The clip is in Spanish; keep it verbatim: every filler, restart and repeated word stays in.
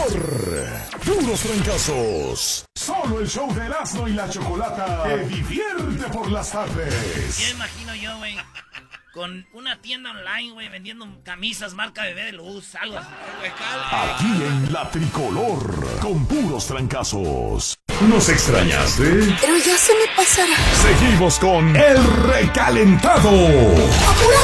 tricolor. Puros fracasos. Solo el show de Erasmo y la Chocolata te divierte por las tardes. Ya imagino yo, güey, con una tienda online, güey, vendiendo camisas marca Bebé de Luz, algo así. Aquí en la tricolor, con puros trancazos. ¿Nos extrañaste? Pero ya se me pasará. Seguimos con El Recalentado. ¡Apúrate!